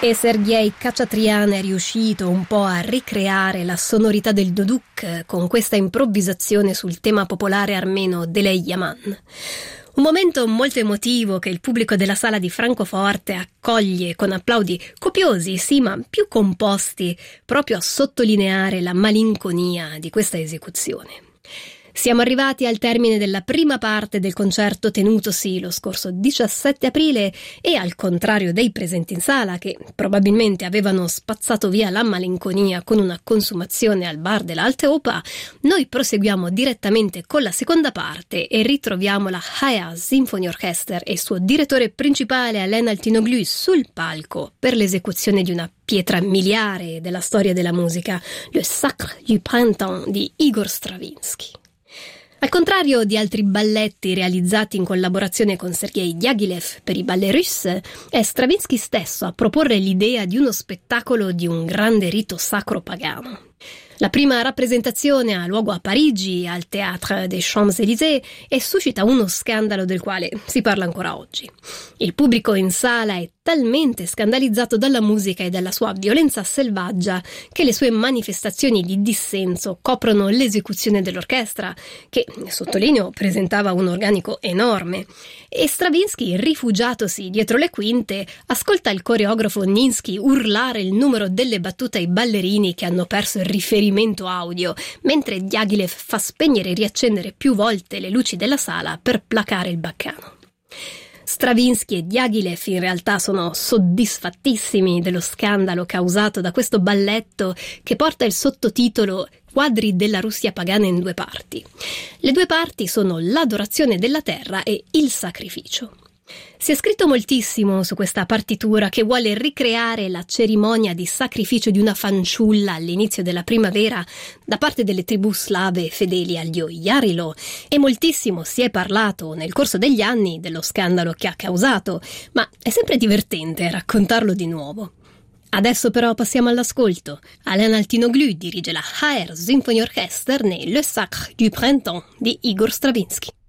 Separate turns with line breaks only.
E Sergej Khachatryan è riuscito un po' a ricreare la sonorità del duduk con questa improvvisazione sul tema popolare armeno Delei Yaman. Un momento molto emotivo che il pubblico della sala di Francoforte accoglie con applaudi copiosi, sì, ma più composti, proprio a sottolineare la malinconia di questa esecuzione. Siamo arrivati al termine della prima parte del concerto tenutosi lo scorso 17 aprile e, al contrario dei presenti in sala, che probabilmente avevano spazzato via la malinconia con una consumazione al bar dell'Alte Oper, noi proseguiamo direttamente con la seconda parte e ritroviamo la HR Symphony Orchestra e il suo direttore principale Alain Altinoglu sul palco per l'esecuzione di una pietra miliare della storia della musica, Le Sacre du Printemps di Igor Stravinsky. Al contrario di altri balletti realizzati in collaborazione con Sergei Diaghilev per i Ballets Russes, è Stravinsky stesso a proporre l'idea di uno spettacolo di un grande rito sacro pagano. La prima rappresentazione ha luogo a Parigi, al Théâtre des Champs-Élysées, e suscita uno scandalo del quale si parla ancora oggi. Il pubblico in sala è talmente scandalizzato dalla musica e dalla sua violenza selvaggia che le sue manifestazioni di dissenso coprono l'esecuzione dell'orchestra, che, sottolineo, presentava un organico enorme. E Stravinsky, rifugiatosi dietro le quinte, ascolta il coreografo Ninsky urlare il numero delle battute ai ballerini che hanno perso il riferimento audio, mentre Diaghilev fa spegnere e riaccendere più volte le luci della sala per placare il baccano. Stravinsky e Diaghilev in realtà sono soddisfattissimi dello scandalo causato da questo balletto che porta il sottotitolo Quadri della Russia pagana in due parti. Le due parti sono l'adorazione della terra e il sacrificio. Si è scritto moltissimo su questa partitura che vuole ricreare la cerimonia di sacrificio di una fanciulla all'inizio della primavera da parte delle tribù slave fedeli al dio Yarilo, e moltissimo si è parlato nel corso degli anni dello scandalo che ha causato, ma è sempre divertente raccontarlo di nuovo. Adesso però passiamo all'ascolto. Alain Altinoglu dirige la HR Symphony Orchestra nel Le Sacre du Printemps di Igor Stravinsky.